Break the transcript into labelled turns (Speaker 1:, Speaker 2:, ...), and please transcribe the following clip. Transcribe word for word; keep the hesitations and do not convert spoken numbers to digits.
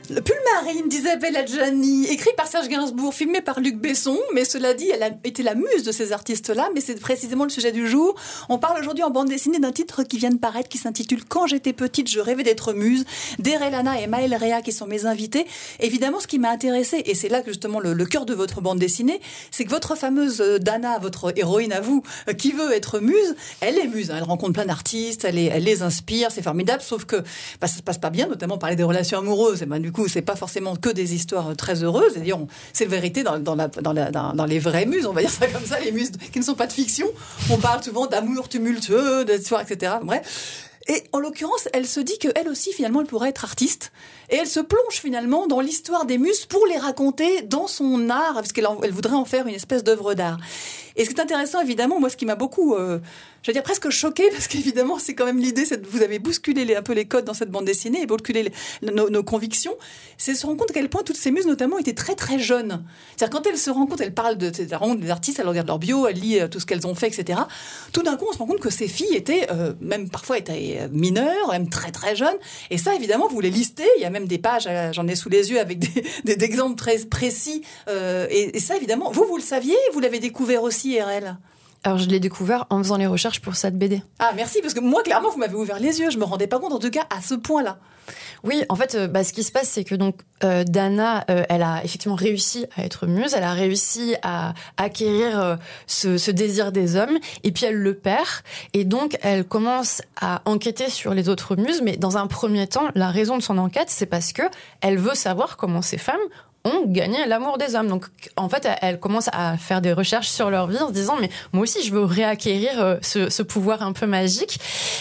Speaker 1: Le pull marine d'Isabelle Adjani, écrit par Serge Gainsbourg, filmé par Luc Besson, mais cela dit, elle a été la muse de ces artistes-là, mais c'est précisément le sujet du jour. On parle aujourd'hui en bande dessinée d'un titre qui vient de paraître, qui s'intitule « Quand j'étais petite, je rêvais d'être muse », d'Erel Lana et Maël Réa qui sont mes invités. Évidemment, ce qui m'a intéressée, et c'est là que justement le, le cœur de votre bande dessinée, c'est que votre fameuse Dana, votre héroïne à vous, qui veut être muse, elle est muse, hein, elle rencontre plein d'artistes, elle, est, elle les inspire, c'est formidable, sauf que bah, ça se passe pas bien, notamment parler des relations amoureuses, et ben, du coup, c'est pas forcément que des histoires très heureuses. C'est-à-dire, on, c'est la vérité dans, dans, la, dans, la, dans, dans les vraies muses, on va dire ça comme ça, les muses qui ne sont pas de fiction. On parle souvent d'amour tumultueux, d'histoires, et cetera. Bref. Et en l'occurrence, elle se dit qu'elle aussi, finalement, elle pourrait être artiste. Et elle se plonge finalement dans l'histoire des muses pour les raconter dans son art, parce qu'elle en, elle voudrait en faire une espèce d'œuvre d'art. Et ce qui est intéressant, évidemment, moi, ce qui m'a beaucoup, euh, je veux dire presque choquée, parce qu'évidemment, c'est quand même l'idée, c'est de, vous avez bousculé les, un peu les codes dans cette bande dessinée et bousculé les, nos, nos convictions, c'est de se rendre compte à quel point toutes ces muses, notamment, étaient très très jeunes. C'est-à-dire quand elles se rendent compte, elles parlent de, de, de des artistes, elles regardent leur bio, elles lisent tout ce qu'elles ont fait, et cetera. Tout d'un coup, on se rend compte que ces filles étaient, euh, même parfois étaient mineures, même très très jeunes. Et ça, évidemment, vous les listez. Il y a même des pages, j'en ai sous les yeux avec des, des, des exemples très précis. Euh, et, et ça, évidemment, vous, vous le saviez, vous l'avez découvert aussi, R L?
Speaker 2: Alors, je l'ai découvert en faisant les recherches pour cette B D.
Speaker 1: Ah, merci, parce que moi, clairement, vous m'avez ouvert les yeux. Je me rendais pas compte, en tout cas, à ce point-là.
Speaker 2: Oui, en fait, euh, bah, ce qui se passe, c'est que donc euh, Dana, euh, elle a effectivement réussi à être muse, elle a réussi à acquérir euh, ce, ce désir des hommes, et puis elle le perd, et donc elle commence à enquêter sur les autres muses, mais dans un premier temps, la raison de son enquête, c'est parce que elle veut savoir comment ces femmes ont gagné l'amour des hommes. Donc, en fait, elle commence à faire des recherches sur leur vie en se disant, mais moi aussi, je veux réacquérir ce, ce pouvoir un peu magique.